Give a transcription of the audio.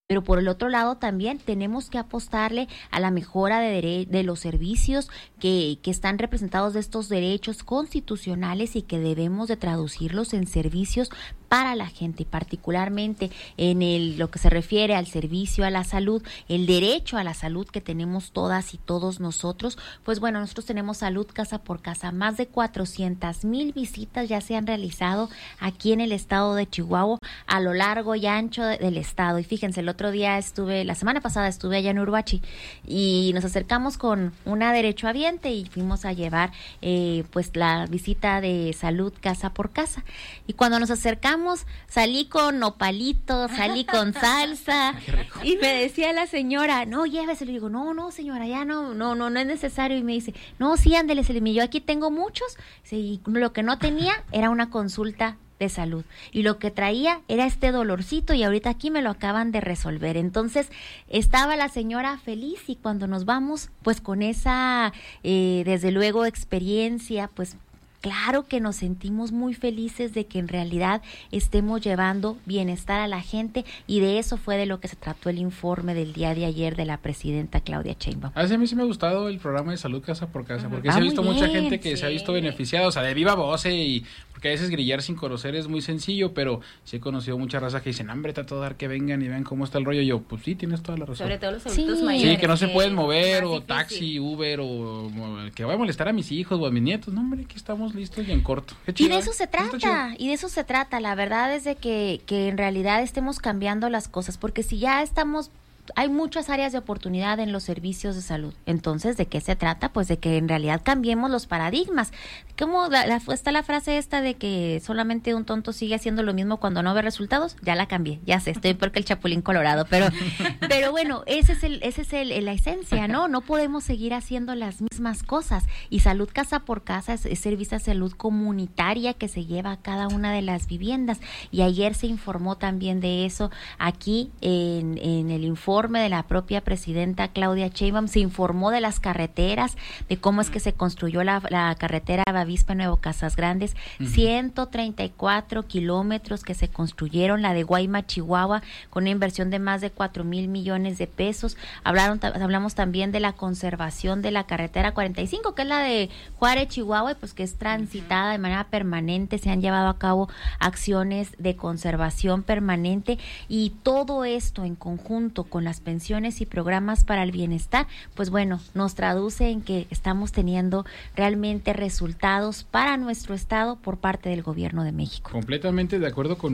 Pero por el otro lado también tenemos que apostarle a la mejora de los servicios que están representados de estos derechos constitucionales y que debemos de traducirlos en servicios para la gente, y particularmente en lo que se refiere al servicio a la salud, el derecho a la salud que tenemos todas y todos nosotros. Pues bueno, nosotros tenemos Salud Casa por Casa, más de 400,000 visitas ya se han realizado aquí en el estado de Chihuahua, a lo largo y ancho del estado. Y fíjense, la semana pasada estuve allá en Urbachi y nos acercamos con una derechohabiente y fuimos a llevar pues la visita de Salud Casa por Casa. Y cuando nos acercamos, salí con nopalitos, salí con salsa y me decía la señora, no, llévese. Le digo, no señora, ya no es necesario. Y me dice, no, sí, ándele, yo aquí tengo muchos. Y lo que no tenía era una consulta de salud, y lo que traía era este dolorcito, y ahorita aquí me lo acaban de resolver. Entonces estaba la señora feliz, y cuando nos vamos pues con esa desde luego experiencia, pues claro que nos sentimos muy felices de que en realidad estemos llevando bienestar a la gente, y de eso fue de lo que se trató el informe del día de ayer de la presidenta Claudia Sheinbaum. A mí sí me ha gustado el programa de Salud Casa por Casa, porque se ha visto mucha gente que se ha visto beneficiada, o sea, de viva voz, y porque a veces grillar sin conocer es muy sencillo, pero sí he conocido mucha raza que dicen, hombre, está todo dar que vengan y vean cómo está el rollo. Yo, pues sí, tienes toda la razón. Sobre todo los adultos mayores. Sí, que no se pueden mover, o taxi, Uber, o que voy a molestar a mis hijos o a mis nietos. No, hombre, aquí estamos listos y en corto. Y de eso se trata, la verdad es de que en realidad estemos cambiando las cosas, porque si ya hay muchas áreas de oportunidad en los servicios de salud. Entonces, ¿de qué se trata? Pues de que en realidad cambiemos los paradigmas. ¿Cómo está la frase esta de que solamente un tonto sigue haciendo lo mismo cuando no ve resultados? Ya la cambié, ya sé, estoy peor que el Chapulín Colorado, pero bueno, esa es la esencia, ¿no? No podemos seguir haciendo las mismas cosas, y Salud Casa por Casa es servicio de salud comunitaria que se lleva a cada una de las viviendas, y ayer se informó también de eso aquí en el informe de la propia presidenta Claudia Sheinbaum. Se informó de las carreteras, de cómo es que se construyó la carretera Bavispe Nuevo Casas Grandes, 134 kilómetros que se construyeron, la de Guaymas, Chihuahua, con una inversión de más de 4,000 millones de pesos. Hablamos también de la conservación de la carretera 45, que es la de Juárez, Chihuahua, y pues que es transitada de manera permanente. Se han llevado a cabo acciones de conservación permanente, y todo esto en conjunto con las pensiones y programas para el bienestar, pues bueno, nos traduce en que estamos teniendo realmente resultados para nuestro estado por parte del gobierno de México. Completamente de acuerdo con